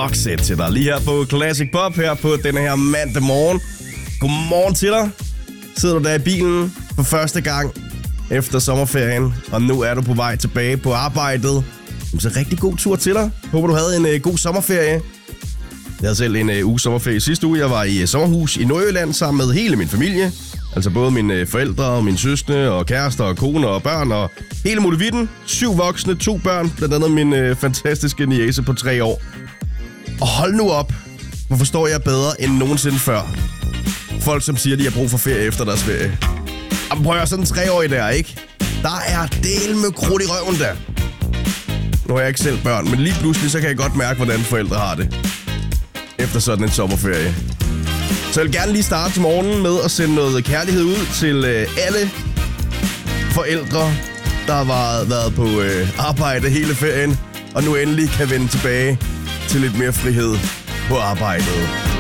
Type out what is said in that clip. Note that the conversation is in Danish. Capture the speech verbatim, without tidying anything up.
Roxette til dig. Lige her på Classic Pop, her på denne her mandag morgen. Godmorgen til dig. Sidder du der i bilen for første gang efter sommerferien, og nu er du på vej tilbage på arbejdet. Så rigtig god tur til dig. Håber, du havde en uh, god sommerferie. Jeg havde selv en uh, uge sommerferie sidste uge. Jeg var i uh, sommerhus i Nordjylland sammen med hele min familie. Altså både mine uh, forældre og mine søskende og kærester og koner og børn og hele muligheden. Syv voksne, to børn, blandt andet min uh, fantastiske niece på tre år. Og hold nu op, hvor forstår jeg bedre end nogensinde før. Folk, som siger, de har brug for ferie efter deres ferie. Jamen prøv at sådan en treårig der, ikke? Der er del med krudt i røven der. Nu har jeg ikke selv børn, men lige pludselig så kan jeg godt mærke, hvordan forældre har det efter sådan en sommerferie. Så jeg vil gerne lige starte til morgenen med at sende noget kærlighed ud til øh, alle forældre, der har været, været på øh, arbejde hele ferien, og nu endelig kan vende tilbage til lidt mere frihed på arbejdet.